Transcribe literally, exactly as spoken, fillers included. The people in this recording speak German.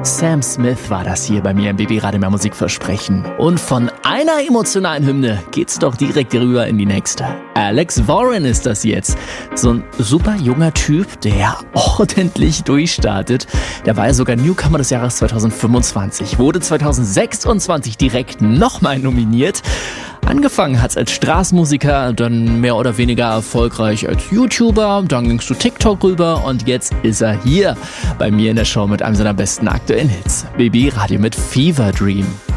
Sam Smith war das hier bei mir im B B Radio Mehr Musik Versprechen. Und von einer emotionalen Hymne geht's doch direkt rüber in die nächste. Alex Warren ist das jetzt. So ein super junger Typ, der ordentlich durchstartet. Der war ja sogar Newcomer des Jahres zwanzig fünfundzwanzig, wurde zwanzig sechsundzwanzig direkt nochmal nominiert. Angefangen hat's als Straßenmusiker, dann mehr oder weniger erfolgreich als YouTuber, dann ging's zu TikTok rüber und jetzt ist er hier bei mir in der Show mit einem seiner besten aktuellen Hits. B B Radio mit Fever Dream.